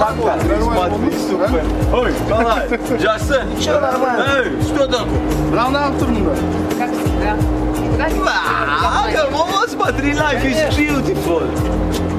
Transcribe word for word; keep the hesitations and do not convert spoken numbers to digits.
Фанка, смотри, супер. Ой, Николай, Джасан. Ничего, нормально. Эй, что такое? Равна турнира. Как всегда. Никуда не А, вот смотри, life is beautiful.